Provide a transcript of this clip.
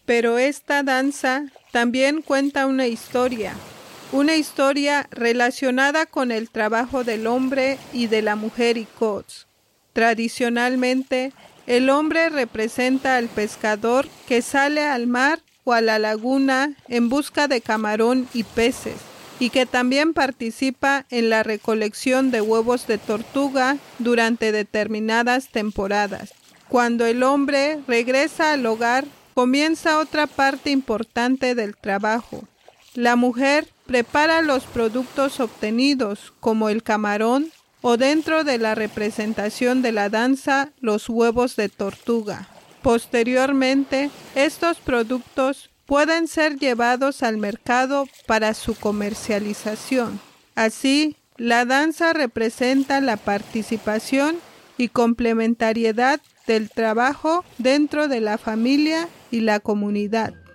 Pero esta danza también cuenta una historia relacionada con el trabajo del hombre y de la mujer Icoz. Tradicionalmente, el hombre representa al pescador que sale al mar o a la laguna en busca de camarón y peces, y que también participa en la recolección de huevos de tortuga durante determinadas temporadas. Cuando el hombre regresa al hogar, comienza otra parte importante del trabajo. La mujer prepara los productos obtenidos, como el camarón, o dentro de la representación de la danza, los huevos de tortuga. Posteriormente, estos productos pueden ser llevados al mercado para su comercialización. Así, la danza representa la participación y complementariedad del trabajo dentro de la familia y la comunidad.